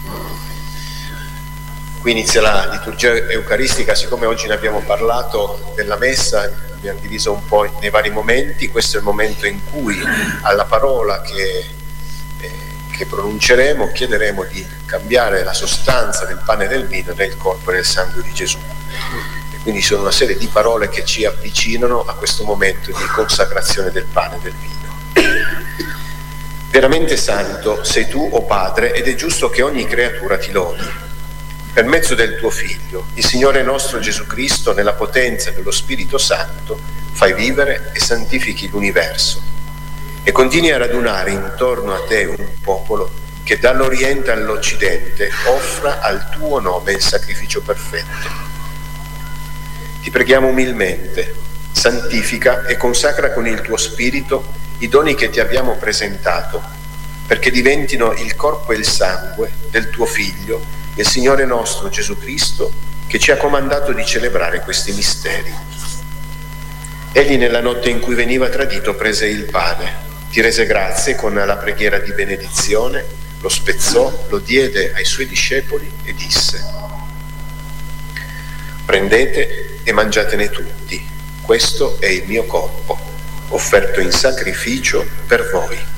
Qui inizia la liturgia eucaristica. Siccome oggi ne abbiamo parlato della messa, abbiamo diviso un po' nei vari momenti. Questo è il momento in cui alla parola che pronunceremo chiederemo di cambiare la sostanza del pane e del vino nel corpo e nel sangue di Gesù. E quindi sono una serie di parole che ci avvicinano a questo momento di consacrazione del pane e del vino. Veramente santo sei tu, o Padre, ed è giusto che ogni creatura ti lodi. Per mezzo del tuo Figlio, il Signore nostro Gesù Cristo, nella potenza dello Spirito Santo, fai vivere e santifichi l'universo e continui a radunare intorno a te un popolo che dall'Oriente all'Occidente offra al tuo nome il sacrificio perfetto. Ti preghiamo umilmente, santifica e consacra con il tuo Spirito i doni che ti abbiamo presentato, perché diventino il corpo e il sangue del tuo Figlio, il Signore nostro Gesù Cristo, che ci ha comandato di celebrare questi misteri. Egli nella notte in cui veniva tradito prese il pane, ti rese grazie con la preghiera di benedizione, lo spezzò, lo diede ai suoi discepoli e disse: prendete e mangiatene tutti, questo è il mio corpo, offerto in sacrificio per voi.